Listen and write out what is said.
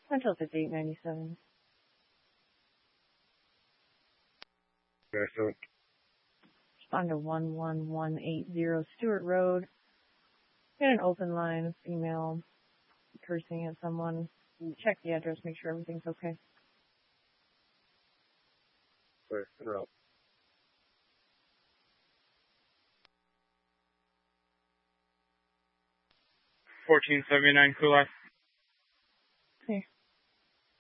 Until it's 897. Okay, so. Respond to 11180 Stewart Road. Get an open line, female, cursing at someone. Check the address, make sure everything's okay. Sorry, interrupt. 1479 Kulak.